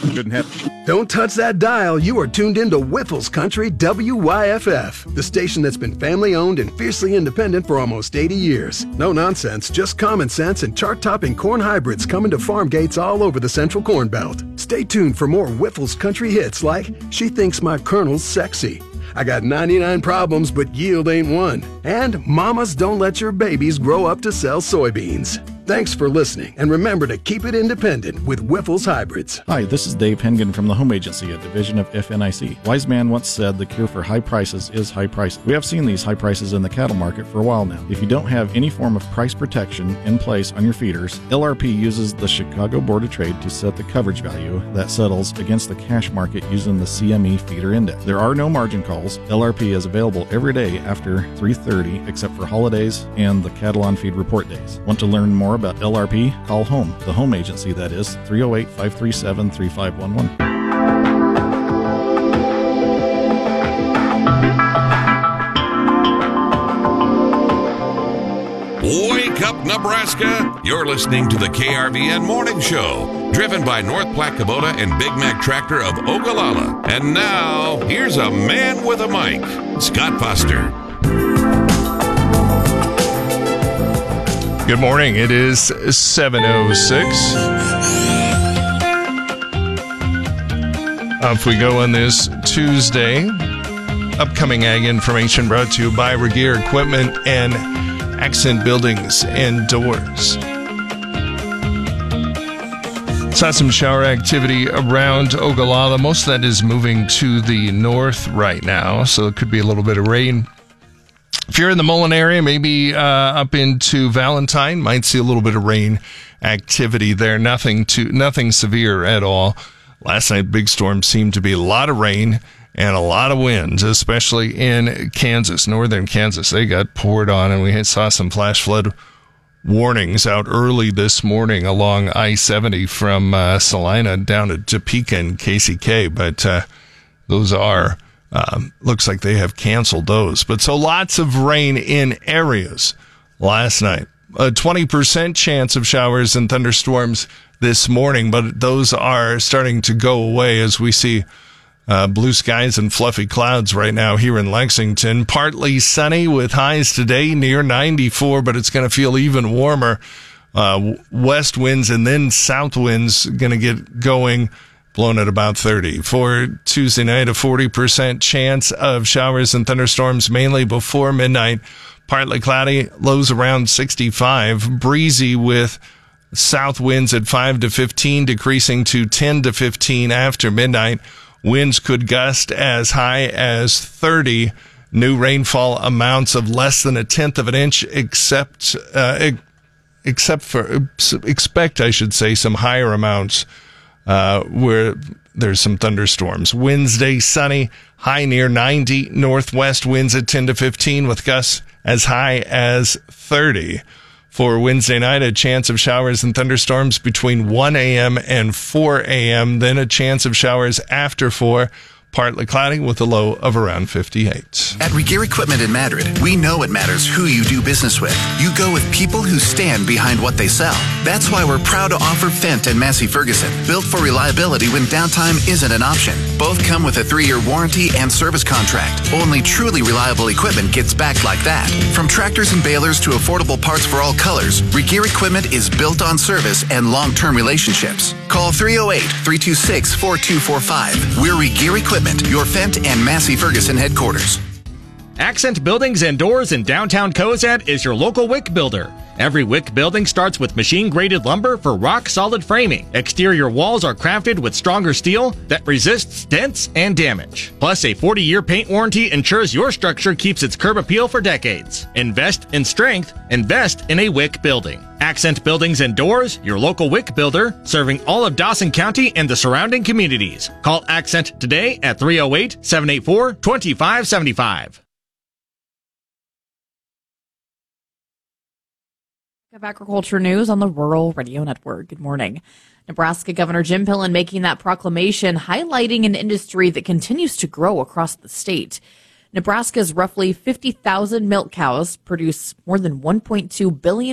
Couldn't have. Don't touch that dial. You are tuned into Whiffles Country WYFF, the station that's been family-owned and fiercely independent for almost 80 years. No nonsense, just common sense and chart-topping corn hybrids coming to farm gates all over the Central Corn Belt. Stay tuned for more Whiffles Country hits like She Thinks My Colonel's Sexy, I Got 99 Problems But Yield Ain't One, and Mamas Don't Let Your Babies Grow Up to Sell Soybeans. Thanks for listening, and remember to keep it independent with Whiffles Hybrids. Hi, this is Dave Hengen from the Home Agency, a division of FNIC. Wise man once said the cure for high prices is high prices. We have seen these high prices in the cattle market for a while now. If you don't have any form of price protection in place on your feeders, LRP uses the Chicago Board of Trade to set the coverage value that settles against the cash market using the CME feeder index. There are no margin calls. LRP is available every day after 3:30 except for holidays and the cattle on feed report days. Want to learn more about LRP? Call HOME, the home agency, that is, 308-537-3511. Wake up, Nebraska! You're listening to the KRVN Morning Show, driven by North Platte Kubota and Big Mac Tractor of Ogallala. And now, here's a man with a mic, Scott Foster. Good morning. It is 7:06. Off we go on this Tuesday. Upcoming ag information brought to you by Regeer Equipment and Accent Buildings and Doors. Saw some shower activity around Ogallala. Most of that is moving to the north right now, so it could be a little bit of rain. If you're in the Mullen area, maybe up into Valentine, might see a little bit of rain activity there. Nothing severe at all. Last night, big storm seemed to be a lot of rain and a lot of wind, especially in Kansas, northern Kansas. They got poured on, and we saw some flash flood warnings out early this morning along I-70 from Salina down to Topeka and KCK, but those are... looks like they have canceled those. But so lots of rain in areas last night. A 20% chance of showers and thunderstorms this morning, but those are starting to go away as we see blue skies and fluffy clouds right now here in Lexington. Partly sunny with highs today near 94, but it's going to feel even warmer. West winds and then south winds going to get going, blowing at about 30. For Tuesday night, a 40% chance of showers and thunderstorms, mainly before midnight. Partly cloudy, lows around 65. Breezy with south winds at 5 to 15, decreasing to 10 to 15 after midnight. Winds could gust as high as 30. New rainfall amounts of less than 1/10 of an inch, expect, I should say, some higher amounts where there's some thunderstorms. Wednesday, sunny, high near 90. Northwest winds at 10 to 15 with gusts as high as 30. For Wednesday night, a chance of showers and thunderstorms between 1 a.m. and 4 a.m. Then a chance of showers after 4. Partly cloudy with a low of around 58. At Regeer Equipment in Madrid, we know it matters who you do business with. You go with people who stand behind what they sell. That's why we're proud to offer Fendt and Massey Ferguson, built for reliability when downtime isn't an option. Both come with a 3-year warranty and service contract. Only truly reliable equipment gets backed like that. From tractors and balers to affordable parts for all colors, Regeer Equipment is built on service and long-term relationships. Call 308-326-4245. We're Regeer Equipment, your Fendt and Massey Ferguson headquarters. Accent Buildings and Doors in downtown Cozad is your local WIC builder. Every WIC building starts with machine-graded lumber for rock-solid framing. Exterior walls are crafted with stronger steel that resists dents and damage. Plus, a 40-year paint warranty ensures your structure keeps its curb appeal for decades. Invest in strength. Invest in a WIC building. Accent Buildings and Doors, your local WIC builder, serving all of Dawson County and the surrounding communities. Call Accent today at 308-784-2575. Of agriculture news on the Rural Radio Network. Good morning. Nebraska Governor Jim Pillen making that proclamation, highlighting an industry that continues to grow across the state. Nebraska's roughly 50,000 milk cows produce more than 1.2 billion